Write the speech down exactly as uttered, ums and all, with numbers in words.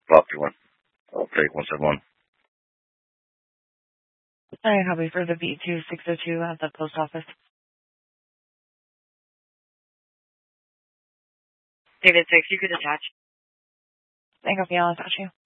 Property one. I'll take one seven one. Sorry, copy for the B two six oh two at the post office. David six, you could attach. Thank you, I'll attach you.